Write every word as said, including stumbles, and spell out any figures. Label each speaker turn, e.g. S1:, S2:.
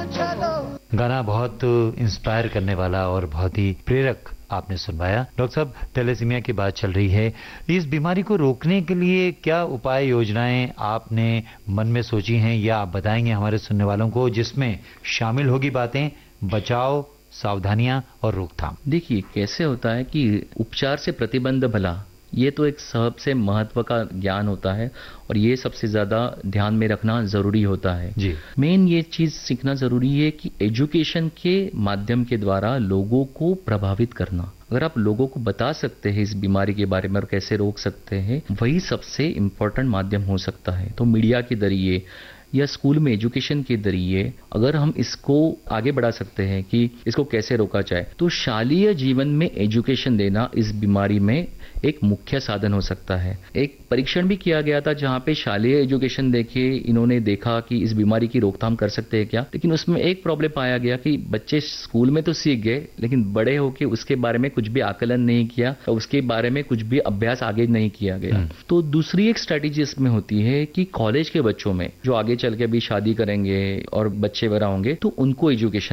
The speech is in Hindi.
S1: गाना बहुत इंस्पायर करने वाला और बहुत ही प्रेरक आपने सुनवाया। डॉक्टर साहब, थैलेसीमिया की बात चल रही है, इस बीमारी को रोकने के लिए क्या उपाय योजनाएं आपने मन में सोची हैं या आप बताएंगे हमारे सुनने वालों को, जिसमें शामिल होगी बातें बचाव, सावधानियां और रोकथाम?
S2: देखिए, कैसे होता है कि उपचार से प्रतिबंध भला, ये तो एक सबसे महत्व का ज्ञान होता है और ये सबसे ज्यादा ध्यान में रखना जरूरी होता है
S1: जी।
S2: मेन ये चीज सीखना जरूरी है कि एजुकेशन के माध्यम के द्वारा लोगों को प्रभावित करना। अगर आप लोगों को बता सकते हैं इस बीमारी के बारे में और कैसे रोक सकते हैं, वही सबसे इम्पोर्टेंट माध्यम हो सकता है। तो मीडिया के जरिए या स्कूल में एजुकेशन के जरिए अगर हम इसको आगे बढ़ा सकते हैं कि इसको कैसे रोका जाए, तो शालेय जीवन में एजुकेशन देना इस बीमारी में एक मुख्य साधन हो सकता है। एक परीक्षण भी किया गया था जहां पे शालेय एजुकेशन देखे इन्होंने देखा कि इस बीमारी की रोकथाम कर सकते हैं क्या, लेकिन उसमें एक प्रॉब्लम पाया गया कि बच्चे स्कूल में तो सीख गए लेकिन बड़े होके उसके बारे में कुछ भी आकलन नहीं किया और उसके बारे में कुछ भी अभ्यास आगे नहीं किया गया। तो दूसरी एक स्ट्रैटेजी इसमें होती है कि कॉलेज के बच्चों में जो आगे चल के अभी शादी करेंगे और बच्चे वगैरह होंगे, तो उनको एजुकेशन